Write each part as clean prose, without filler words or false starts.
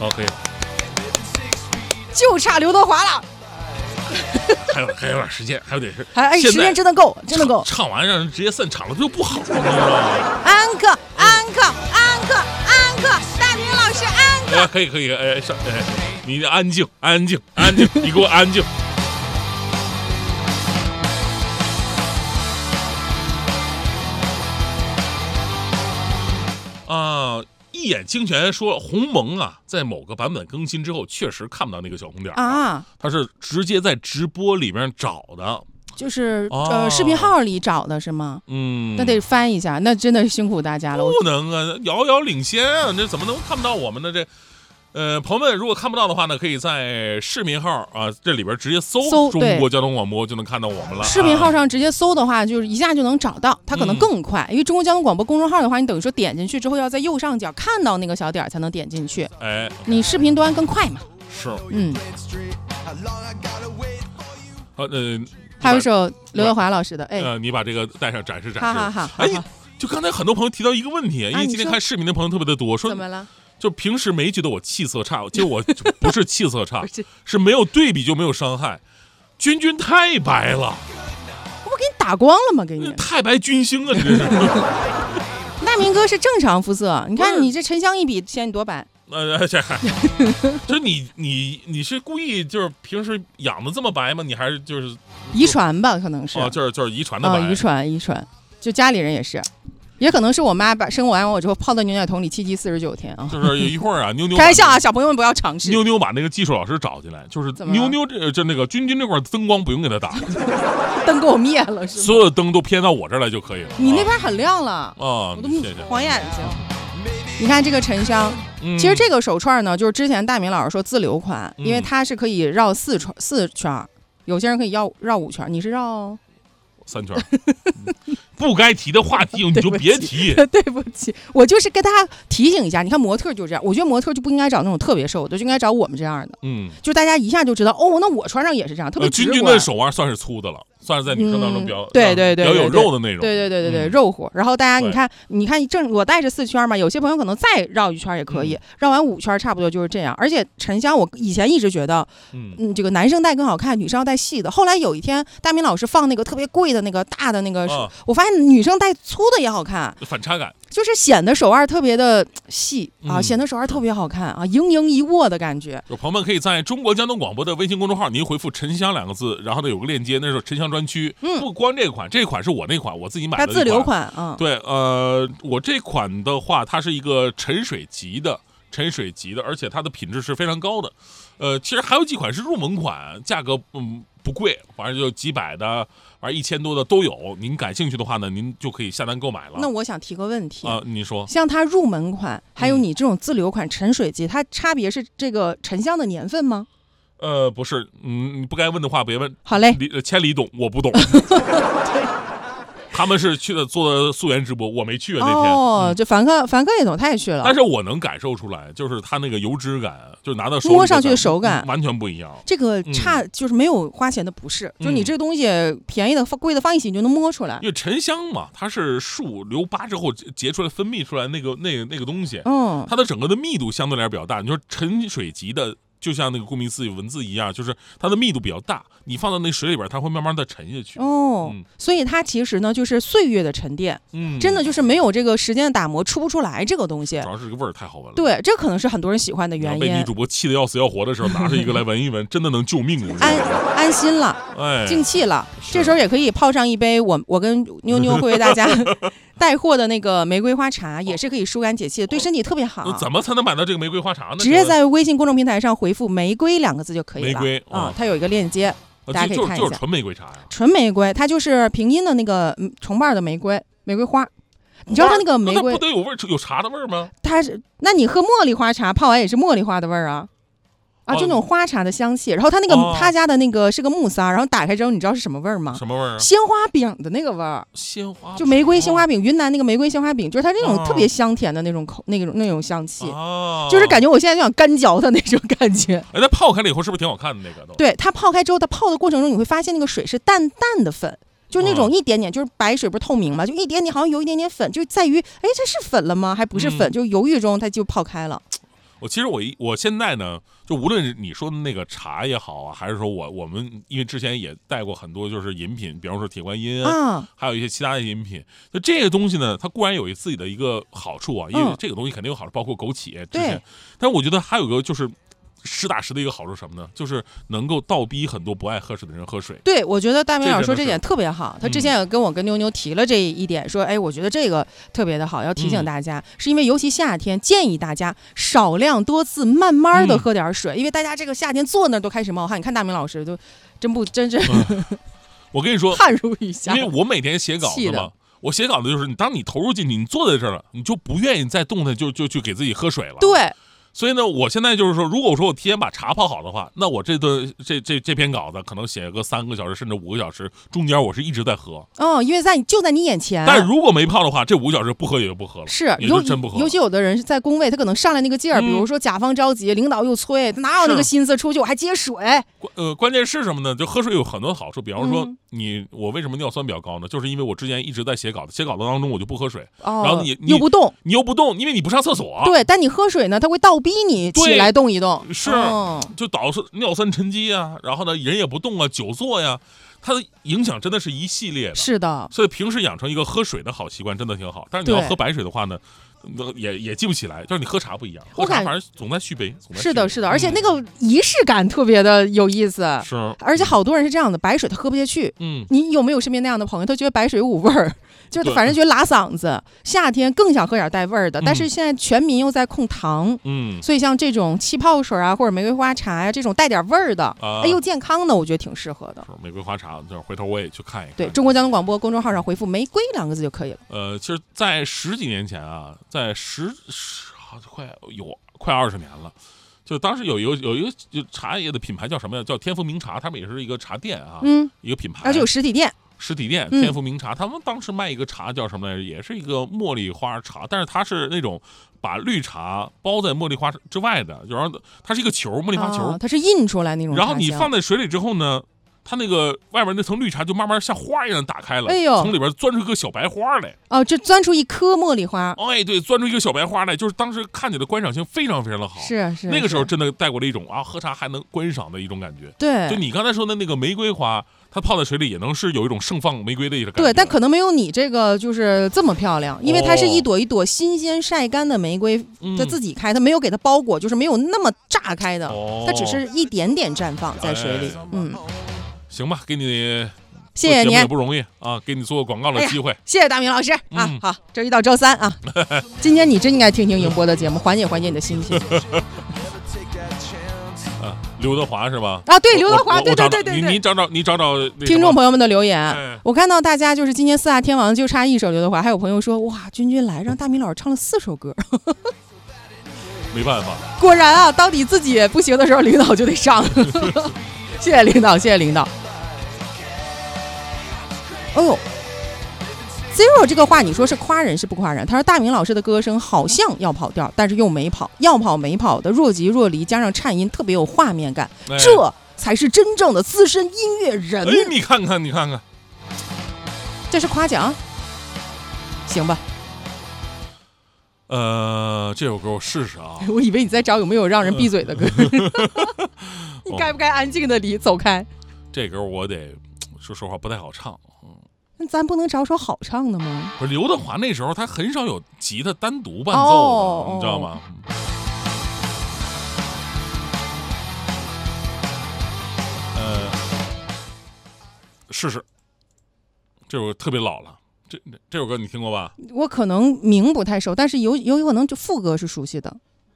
OK， 就差刘德华了。 还有点时间，还有点事。 哎，时间真的够，真的够。 唱完让人直接散场了，就不好。 安可，大明老师安可。 可以，你安静，你给我安静。一眼惊全说鸿蒙啊，在某个版本更新之后，确实看不到那个小红点啊，它是直接在直播里面找的， 就是视频号里找的是吗？那得翻一下，那真的辛苦大家了。 不能啊，遥遥领先啊，这怎么能看不到我们的这？朋友们，如果看不到的话呢，可以在市民号啊这里边直接搜中国交通广播就能看到我们了。 视频号上直接搜的话，就是一下就能找到，它可能更快。因为中国交通广播公众号的话，你等于说点进去之后，要在右上角看到那个小点才能点进去。 哎， 你视频端更快嘛？ 是，好， 还有一首刘德华老师的， 你把这个带上展示。 好。 哎，就刚才很多朋友提到一个问题，因为今天看视频的朋友特别的多，说怎么了？ 就平时没觉得我气色差，其实我不是气色差，是没有对比就没有伤害。君太白了， 我不给你打光了吗？给你太白君星啊！你这是。 大明哥是正常肤色，你看你这沉香一比，显你多白。 就你是故意就是平时养的这么白吗？你还是就是遗传吧？可能是就是遗传的白。 遗传，就家里人也是。也可能是我妈把生完我之后泡到牛奶桶里7级49天啊， 就是一会儿啊，妞开玩笑啊，小朋友们不要尝试。 妞把那个技术老师找进来，就是妞就那个君这块灯光不用给他打， 灯给我灭了是吗？ 所有的灯都偏到我这儿来就可以了。 你那边很亮了啊， 我都晃眼睛。你看这个沉香，其实这个手串呢，就是之前大明老师说自留款，因为它是可以绕4圈，有些人可以绕5圈，你是绕 3圈。不该提的话题你就别提。 对不起，我就是跟大家提醒一下。你看模特就这样，我觉得模特就不应该找那种特别瘦的，就应该找我们这样的。就大家一下就知道哦，那我穿上也是这样，特别直观。 君的手腕算是粗的了，算是在女生当中比较对比较有肉的那种。 对，肉乎。然后大家你看正我带着4圈嘛，有些朋友可能再绕1圈也可以，绕完5圈差不多就是这样。而且沉香我以前一直觉得，这个男生戴更好看，女生要戴细的。后来有一天大明老师放那个特别贵的那个大的那个，我发现女生戴粗的也好看， 反差感就是显得手腕特别的细啊，显得手腕特别好看啊，盈盈一握的感觉。 有朋友们可以在中国交通广播的微信公众号，您回复沉香2个字，然后呢有个链接，那是沉香专区。不光这款是我那款，我自己买的。 它自留款对，我这款的话，它是一个沉水级的，而且它的品质是非常高的。其实还有几款是入门款，价格不贵，反正就几百的，反正1000多的都有。您感兴趣的话呢，您就可以下单购买了。 那我想提个问题你说， 像它入门款，还有你这种自留款沉水级，它差别是这个沉香的年份吗？ 不是，你不该问的话别问。 好嘞， 千里懂，我不懂。他们是去的做的素颜直播，我没去啊那天。 就凡客也懂，他也去了。 但是我能感受出来，就是他那个油脂感，就是拿到手里摸上去的手感完全不一样。 这个就是没有花钱的不是，就是你这东西便宜的贵的放一起你就能摸出来。 因为沉香嘛，它是树留疤之后结出来分泌出来那个东西，它的整个的密度相对来说比较大。你说沉水级的。就像那个顾名思义文字一样，就是它的密度比较大，你放到那水里边，它会慢慢的沉下去。 所以它其实呢就是岁月的沉淀，真的就是没有这个时间的打磨出不出来这个东西。 主要是这个味儿太好闻了。 对，这可能是很多人喜欢的原因。 被女主播气得要死要活的时候，拿出一个来闻一闻，真的能救命。 安心了，静气了。这时候也可以泡上一杯我跟妞会为大家带货的那个玫瑰花茶，也是可以疏肝解气的，对身体特别好。 怎么才能买到这个玫瑰花茶呢？ 直接在微信公众平台上回复玫瑰2个字就可以了。 玫瑰它有一个链接，大家可以看一下。 就是纯玫瑰茶呀。 纯玫瑰，它就是平阴的那个重瓣的玫瑰花。你知道它那个玫瑰不得有味儿，有茶的味儿吗？ 那你喝茉莉花茶泡完也是茉莉花的味儿啊。就那种花茶的香气，然后他家的那个是个木塞，然后打开之后你知道是什么味儿吗？ 什么味儿啊？ 鲜花饼的那个味儿。 鲜花就玫瑰鲜花饼，云南那个玫瑰鲜花饼，就是它这种特别香甜的那种那种香气，就是感觉我现在就想干嚼它那种感觉。 那泡开了以后是不是挺好看的那个？ 对，它泡开之后，它泡的过程中你会发现那个水是淡淡的粉。就是那种一点点，就是白水不是透明嘛，就一点点，好像有一点点粉，就在于，这是粉了吗？还不是粉，就犹豫中它就泡开了。 我现在呢，就无论你说的那个茶也好啊，还是说我们因为之前也带过很多就是饮品，比方说铁观音还有一些其他的饮品，就这些东西呢，它固然有自己的一个好处啊，因为这个东西肯定有好处，包括枸杞之前，但我觉得还有个就是实打实的一个好处是什么呢？就是能够倒逼很多不爱喝水的人喝水。 对，我觉得大明老师说这点特别好。他之前也跟妞妞提了这一点，说，哎，我觉得这个特别的好，要提醒大家，是因为尤其夏天，建议大家少量多次，慢慢的喝点水，因为大家这个夏天坐那都开始冒汗。你看大明老师都真是， 我跟你说， 汗如雨下。 因为我每天写稿子嘛。我写稿子就是，当你投入进去，你坐在这儿了，你就不愿意再动弹，就去给自己喝水了。 对。 所以呢，我现在就是说，如果说我提前把茶泡好的话，那我这篇稿子可能写个3个小时甚至5个小时，中间我是一直在喝。 因为就在你眼前。 但如果没泡的话，这5个小时不喝也就不喝了。 是， 也就真不喝。 尤其有的人是在工位，他可能上来那个劲儿，比如说甲方着急，领导又催，他哪有那个心思出去我还接水？ 关键是什么呢？就喝水有很多好处，比方说我为什么尿酸比较高呢？就是因为我之前一直在写稿子，写稿子当中我就不喝水，然后你又不动， 因为你不上厕所。 对，但你喝水呢，它会倒逼你起来动一动， 是，就导致尿酸沉积啊，然后呢人也不动啊，久坐呀，它的影响真的是一系列的。 是的， 所以平时养成一个喝水的好习惯真的挺好。但是你要喝白水的话呢，也记不起来，就是你喝茶不一样，喝茶反正总在续杯。 是的，而且那个仪式感特别的有意思。 是， 而且好多人是这样的，白水他喝不下去。你有没有身边那样的朋友？他觉得白水有股味儿，就是反正觉得拉嗓子。夏天更想喝点带味儿的，但是现在全民又在控糖，所以像这种气泡水啊，或者玫瑰花茶呀，这种带点味儿的，又健康的，我觉得挺适合的。 玫瑰花茶，就是回头我也去看一看。 对，中国交通广播公众号上回复"玫瑰"2个字就可以了。 其实，在10几年前啊，在快20年了。就当时有一个茶叶的品牌叫什么呀？叫天福茗茶，他们也是一个茶店啊，一个品牌， 而且有实体店。 天福茗茶，他们当时卖一个茶叫什么来着？也是一个茉莉花茶，但是它是那种把绿茶包在茉莉花之外的，然后它是一个球，茉莉花球， 它是印出来那种。 然后你放在水里之后呢，它那个外面那层绿茶就慢慢像花一样打开了，从里边钻出一个小白花来。 这钻出一颗茉莉花。 对，钻出一个小白花来，就是当时看起来观赏性非常非常的好。 是， 那个时候真的带过了一种喝茶还能观赏的一种感觉。 对， 就你刚才说的那个玫瑰花，它泡在水里也能是有一种盛放玫瑰的一个感觉。 对，但可能没有你这个就是这么漂亮，因为它是一朵一朵新鲜晒干的玫瑰，它自己开，它没有给它包裹，就是没有那么炸开的，它只是一点点绽放在水里。 行吧，给你。 谢谢你， 也不容易啊，给你做广告的机会。 谢谢大明老师啊！好，这一到周3啊，今天你真应该听迎波的节目，缓解你的心情。 刘德华是吧？ 对，刘德华，对， 你找听众朋友们的留言。我看到大家就是今年4大天王就差一首刘德华，还有朋友说哇，君来让大明老师唱了4首歌。 没办法， 果然啊，当你自己不行的时候，领导就得上。谢谢领导，谢谢领导。Zero 这个话你说是夸人是不夸人？他说大明老师的歌声好像要跑调，但是又没跑，要跑没跑的若即若离，加上颤音特别有画面感，这才是真正的资深音乐人。 你看看， 这是夸奖，行吧？ 这首歌我试试啊。 我以为你在找有没有让人闭嘴的歌。你该不该安静的走开？ 这歌我得说实话不太好唱。 那咱不能找首好唱的吗？ 不是，刘德华那时候他很少有吉他单独伴奏的，你知道吗？试试。这首歌特别老了，这首歌你听过吧？ 我可能名不太熟，但是有可能就副歌是熟悉的。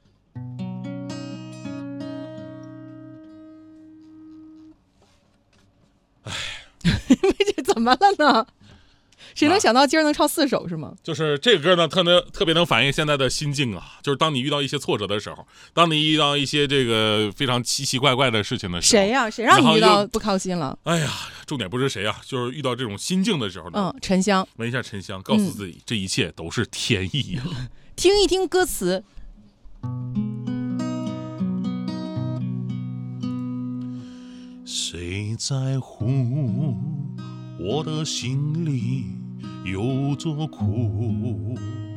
这怎么了呢？谁能想到今儿能唱4首是吗？ 就是这个歌呢，特别能反映现在的心境啊。就是当你遇到一些挫折的时候，当你遇到一些这个非常奇奇怪怪的事情的时候， 谁呀？谁让你遇到不开心了？ 哎呀，重点不是谁啊，就是遇到这种心境的时候呢。 沉香， 闻一下沉香，告诉自己这一切都是天意呀。 听一听歌词。 谁在乎我的心里有座苦？